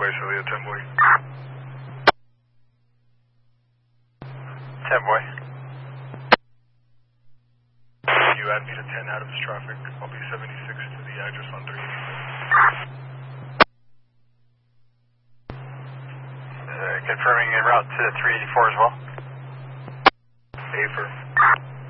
West Elliott, 10 boy. 10 boy. You add me to 10 Adams traffic. I'll be 76 to the address on 3. Confirming en route to 384 as well. A for.